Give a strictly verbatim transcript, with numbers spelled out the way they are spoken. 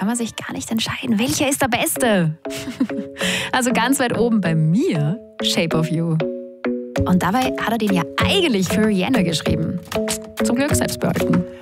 kann man sich gar nicht entscheiden, welcher ist der Beste. Also ganz weit oben bei mir Shape of You. Und dabei hat er den ja eigentlich für Rihanna geschrieben. Zum Glück selbst behalten.